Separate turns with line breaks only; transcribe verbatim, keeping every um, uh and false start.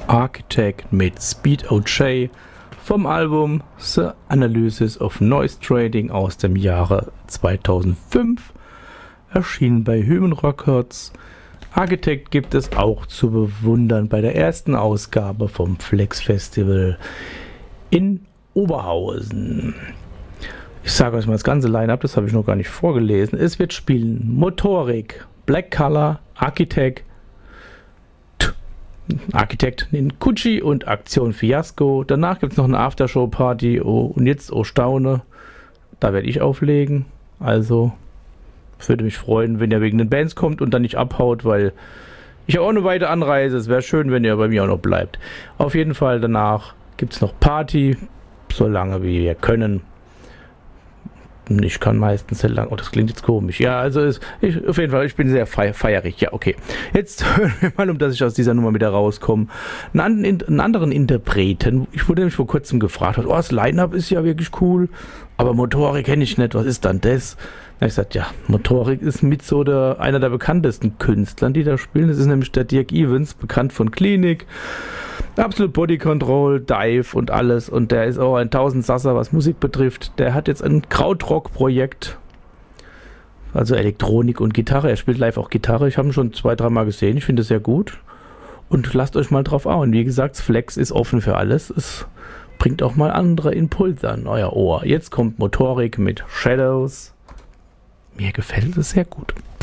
Architect mit Speed O J vom Album The Analysis of Noise Trading aus dem Jahre zweitausendfünf, erschienen bei Human Records. Architect gibt es auch zu bewundern bei der ersten Ausgabe vom Flex Festival in Oberhausen. Ich sage euch mal das ganze Line-Up, das habe ich noch gar nicht vorgelesen. Es wird spielen Motorik, Black Color, Architect, Architekt Ninkuchi und Aktion Fiasco. Danach gibt es noch eine Aftershow-Party. Oh, und jetzt, oh Staune, da werde ich auflegen. Also, würde mich freuen, wenn ihr wegen den Bands kommt und dann nicht abhaut, weil ich habe auch eine weite Anreise. Es wäre schön, wenn ihr bei mir auch noch bleibt. Auf jeden Fall, danach gibt es noch Party, so lange wie wir können. Ich kann meistens sehr lang. Oh, das klingt jetzt komisch. Ja, also ist, ich, auf jeden Fall, ich bin sehr feier, feierig. Ja, okay. Jetzt hören wir mal, um dass ich aus dieser Nummer wieder rauskomme, einen, einen anderen Interpreten. Ich wurde nämlich vor kurzem gefragt, oh, das Line-Up ist ja wirklich cool, aber Motorik kenne ich nicht. Was ist dann das? Da habe ich gesagt, ja, Motorik ist mit so der, einer der bekanntesten Künstlern, die da spielen. Das ist nämlich der Dirk Evans, bekannt von Klinik, Absolute Body Control, Dive und alles. Und der ist auch ein Tausendsasser, was Musik betrifft. Der hat jetzt ein Krautrock-Projekt, also Elektronik und Gitarre. Er spielt live auch Gitarre. Ich habe ihn schon zwei, dreimal gesehen. Ich finde es sehr gut. Und lasst euch mal drauf an. Wie gesagt, Flex ist offen für alles. Es bringt auch mal andere Impulse an euer Ohr. Jetzt kommt Motorik mit Shadows. Mir gefällt es sehr gut.